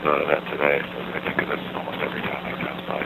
thought of that today. I think of this almost every time I pass by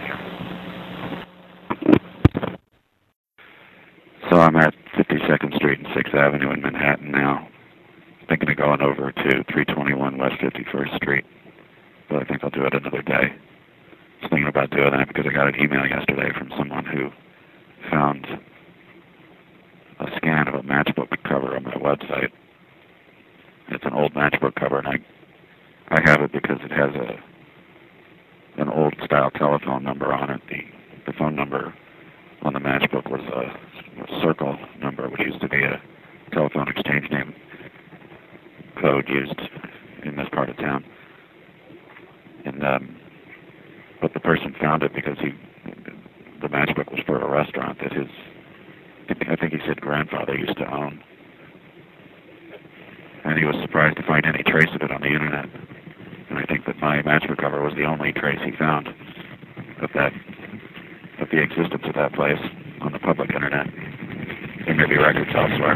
here. So I'm at 52nd Street and 6th Avenue in Manhattan now. Thinking of going over to 321 West 51st Street. But I think I'll do it another day. I was thinking about doing that because I got an email yesterday from someone who found a scan of a matchbook cover on my website. It's an old matchbook cover, and I have it because it has an old style telephone number on it. The phone number on the matchbook was a circle number, which used to be a telephone exchange name code used in this part of town. And but the person found it because the matchbook was for a restaurant that I think he said grandfather used to own. And he was surprised to find any trace of it on the internet. And I think that my matchbook cover was the only trace he found of the existence of that place on the public internet. There may be records elsewhere.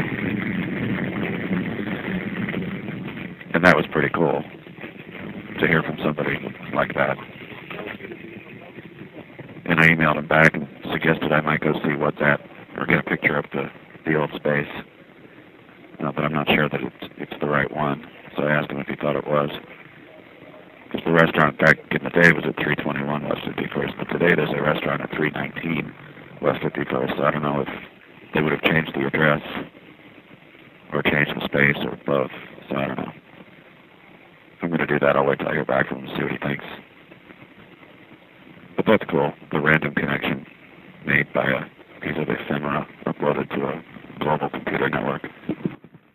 And that was pretty cool to hear from somebody like that. And I emailed him back and suggested I might go see or get a picture of the old space. But I'm not sure that it's the right one. So I asked him if he thought it was. Because the restaurant back in the day was at 321 West 51st, but today there's a restaurant at 319 West 51st. So I don't know if they would have changed the address or changed the space or both. So I don't know. I'm going to do that. I'll wait till I hear back from him and see what he thinks. But that's cool. The random connection made by a piece of ephemera uploaded to a global computer network.